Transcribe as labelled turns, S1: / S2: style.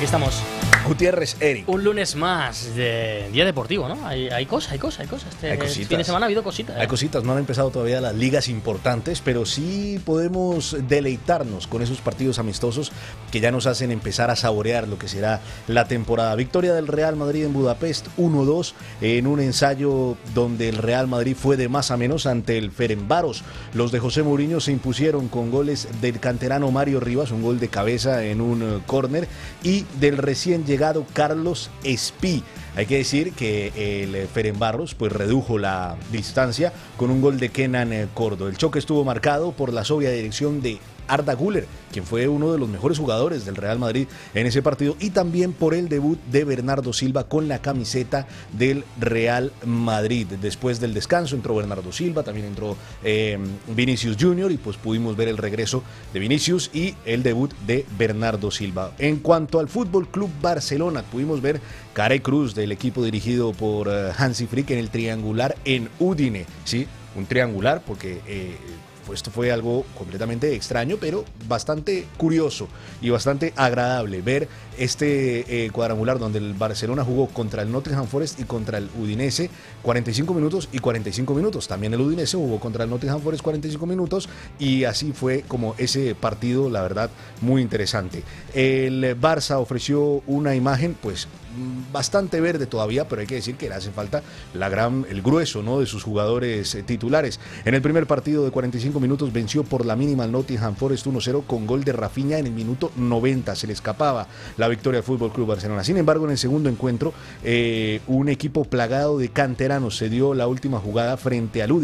S1: Aquí estamos.
S2: Gutiérrez, Eric.
S1: Un lunes más de día deportivo, ¿no? Hay cosas.
S2: Hay cositas.
S1: Fin de semana ha habido cositas.
S2: Hay cositas, no han empezado todavía las ligas importantes, pero sí podemos deleitarnos con esos partidos amistosos que ya nos hacen empezar a saborear lo que será la temporada. Victoria del Real Madrid en Budapest, 1-2, en un ensayo donde el Real Madrid fue de más a menos ante el Ferencváros. Los de José Mourinho se impusieron con goles del canterano Mario Rivas, un gol de cabeza en un córner, y del recién llegado Carlos Espí. Hay que decir que el Ferencváros pues redujo la distancia con un gol de Kenan Cordo. El choque estuvo marcado por la sobria dirección de Arda Güler, quien fue uno de los mejores jugadores del Real Madrid en ese partido, y también por el debut de Bernardo Silva con la camiseta del Real Madrid. Después del descanso entró Bernardo Silva, también entró Vinicius Junior, y pues pudimos ver el regreso de Vinicius y el debut de Bernardo Silva. En cuanto al Fútbol Club Barcelona, pudimos ver Carey Cruz del equipo dirigido por Hansi Flick en el triangular en Udine, ¿sí? Un triangular porque esto fue algo completamente extraño, pero bastante curioso y bastante agradable ver este cuadrangular donde el Barcelona jugó contra el Nottingham Forest y contra el Udinese 45 minutos y 45 minutos. También el Udinese jugó contra el Nottingham Forest 45 minutos y así fue como ese partido, la verdad, muy interesante. El Barça ofreció una imagen pues bastante verde todavía, pero hay que decir que le hace falta el grueso, ¿no?, de sus jugadores titulares. En el primer partido de 45 minutos venció por la mínima al Nottingham Forest 1-0 con gol de Rafinha en el minuto 90. Se le escapaba la victoria al Fútbol Club Barcelona. Sin embargo, en el segundo encuentro, un equipo plagado de canteranos se dio la última jugada frente al Udinese.